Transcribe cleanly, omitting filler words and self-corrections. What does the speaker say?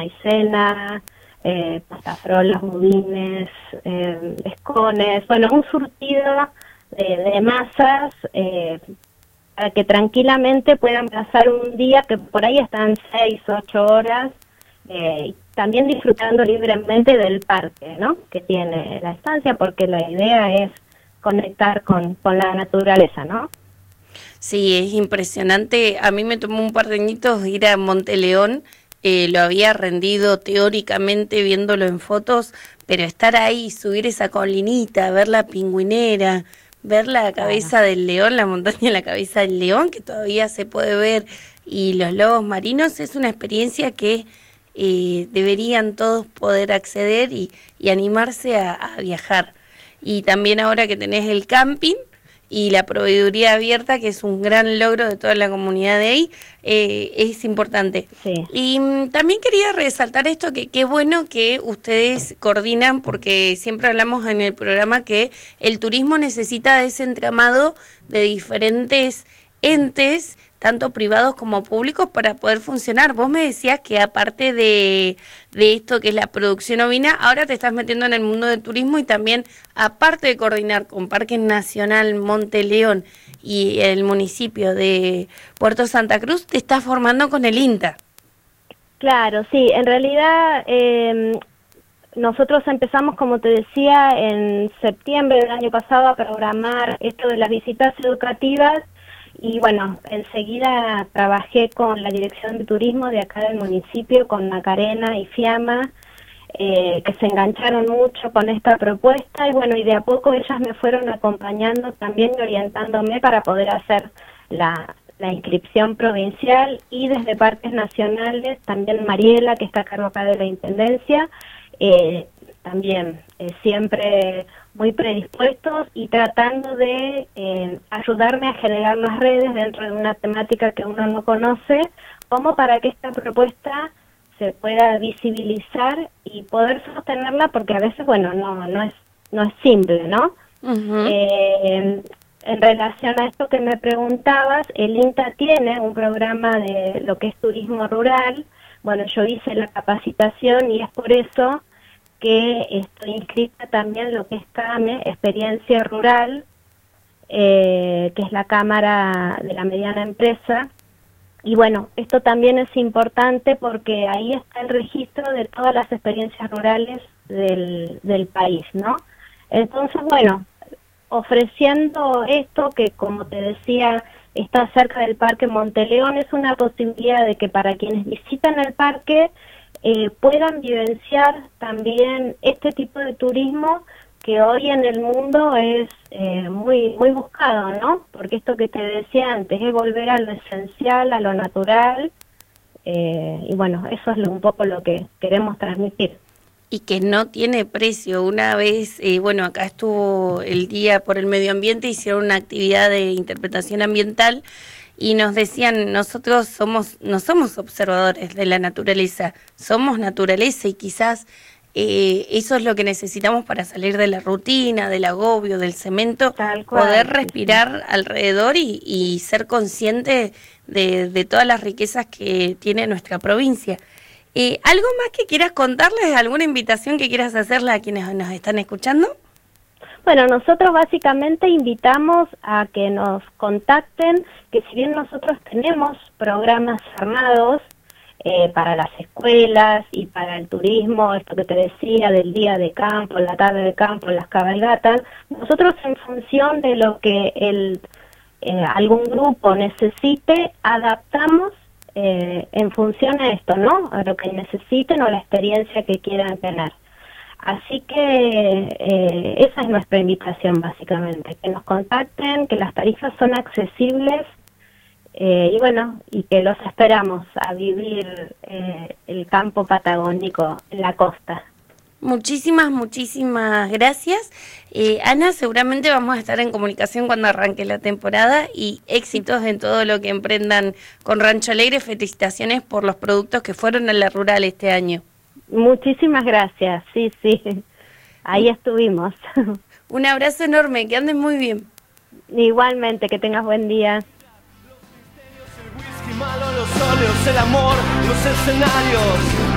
maicena, pastafrolas, budines, escones, bueno, un surtido de masas para que tranquilamente puedan pasar un día que por ahí están 6, 8 horas, también disfrutando libremente del parque, ¿no?, que tiene la estancia, porque la idea es conectar con la naturaleza, ¿no? Sí, es impresionante. A mí me tomó un par de añitos ir a Monteleón. Lo había rendido teóricamente viéndolo en fotos, pero estar ahí, subir esa colinita, ver la pingüinera, ver la cabeza del león, la montaña de la cabeza del león, que todavía se puede ver, y los lobos marinos, es una experiencia que deberían todos poder acceder y animarse a viajar. Y también ahora que tenés el camping y la proveeduría abierta, que es un gran logro de toda la comunidad de ahí, es importante. Sí. Y también quería resaltar esto, que qué bueno que ustedes coordinan, porque siempre hablamos en el programa que el turismo necesita de ese entramado de diferentes entes, tanto privados como públicos, para poder funcionar. Vos me decías que aparte de esto que es la producción ovina, ahora te estás metiendo en el mundo del turismo y también, aparte de coordinar con Parque Nacional Monteleón y el municipio de Puerto Santa Cruz, te estás formando con el INTA. Claro, sí, en realidad nosotros empezamos, como te decía, en septiembre del año pasado a programar esto de las visitas educativas. Y bueno, enseguida trabajé con la Dirección de Turismo de acá del municipio, con Macarena y Fiamma, que se engancharon mucho con esta propuesta, y bueno, y de a poco ellas me fueron acompañando también y orientándome para poder hacer la inscripción provincial, y desde Parques Nacionales, también Mariela, que está a cargo acá de la Intendencia, también siempre muy predispuestos y tratando de ayudarme a generar las redes dentro de una temática que uno no conoce, como para que esta propuesta se pueda visibilizar y poder sostenerla, porque a veces, bueno, no es simple, ¿no? En relación a esto que me preguntabas, el INTA tiene un programa de lo que es turismo rural. Bueno, yo hice la capacitación y es por eso que estoy inscrita también en lo que es CAME, Experiencia Rural, que es la Cámara de la Mediana Empresa. Y bueno, esto también es importante porque ahí está el registro de todas las experiencias rurales del país, ¿no? Entonces, bueno, ofreciendo esto que, como te decía, está cerca del Parque Monteleón, es una posibilidad de que para quienes visitan el parque puedan vivenciar también este tipo de turismo que hoy en el mundo es muy buscado, ¿no? Porque esto que te decía antes es volver a lo esencial, a lo natural, y bueno, eso es un poco lo que queremos transmitir. Y que no tiene precio. Una vez, bueno, acá estuvo el Día por el Medio Ambiente, hicieron una actividad de interpretación ambiental y nos decían, nosotros no somos observadores de la naturaleza, somos naturaleza, y quizás eso es lo que necesitamos para salir de la rutina, del agobio, del cemento, poder respirar alrededor y ser consciente de todas las riquezas que tiene nuestra provincia. ¿Algo más que quieras contarles? ¿Alguna invitación que quieras hacerle a quienes nos están escuchando? Bueno, nosotros básicamente invitamos a que nos contacten, que si bien nosotros tenemos programas armados para las escuelas y para el turismo, esto que te decía del día de campo, la tarde de campo, las cabalgatas, nosotros en función de lo que algún grupo necesite, adaptamos en función a esto, ¿no? A lo que necesiten o la experiencia que quieran tener. Así que esa es nuestra invitación básicamente, que nos contacten, que las tarifas son accesibles y bueno, y que los esperamos a vivir el campo patagónico en la costa. Muchísimas gracias. Ana, seguramente vamos a estar en comunicación cuando arranque la temporada, y éxitos en todo lo que emprendan con Rancho Alegre. Felicitaciones por los productos que fueron a la rural este año. Muchísimas gracias, sí, ahí estuvimos. Un abrazo enorme, que andes muy bien. Igualmente, que tengas buen día. Los misterios, el whisky malo, los óleos, el amor, los escenarios.